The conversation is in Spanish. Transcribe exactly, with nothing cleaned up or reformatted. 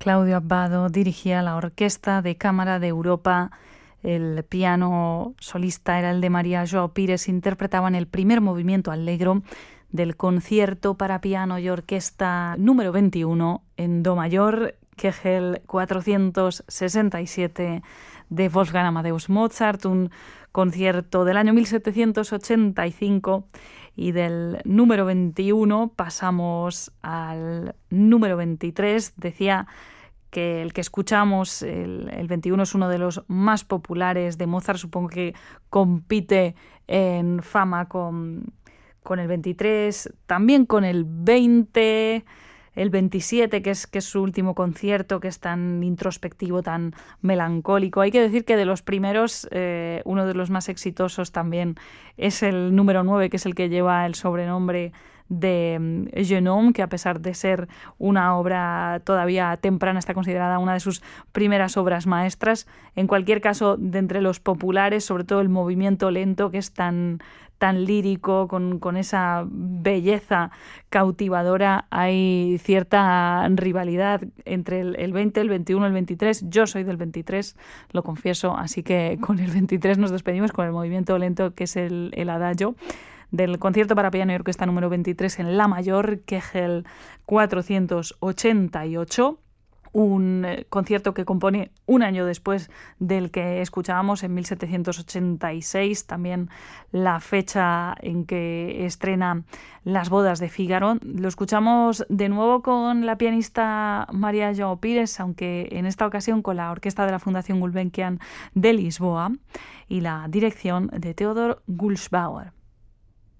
Claudio Abbado dirigía la Orquesta de Cámara de Europa. El piano solista era el de María João Pires. Interpretaban el primer movimiento allegro del concierto para piano y orquesta número veintiuno en do mayor, Kegel cuatrocientos sesenta y siete de Wolfgang Amadeus Mozart, un concierto del año mil setecientos ochenta y cinco. Y del número veintiuno pasamos al número veintitrés. Decía que el que escuchamos, el, el veintiuno, es uno de los más populares de Mozart. Supongo que compite en fama con, con el veintitrés, también con el veinte, el veintisiete, que es, que es su último concierto, que es tan introspectivo, tan melancólico. Hay que decir que de los primeros, eh, uno de los más exitosos también es el número nueve, que es el que lleva el sobrenombre de Genome, que a pesar de ser una obra todavía temprana, está considerada una de sus primeras obras maestras. En cualquier caso, de entre los populares, sobre todo el movimiento lento, que es tan, tan lírico, con, con esa belleza cautivadora, hay cierta rivalidad entre el, el veinte, el veintiuno, el veintitrés. Yo soy del veintitrés, lo confieso, así que con el veintitrés nos despedimos, con el movimiento lento, que es el, el adagio del concierto para piano y orquesta número veintitrés en la mayor, Kegel cuatrocientos ochenta y ocho, un concierto que compone un año después del que escuchábamos, en mil setecientos ochenta y seis, también la fecha en que estrena Las bodas de Fígaro. Lo escuchamos de nuevo con la pianista María João Pires, aunque en esta ocasión con la orquesta de la Fundación Gulbenkian de Lisboa y la dirección de Theodor Gulsbauer.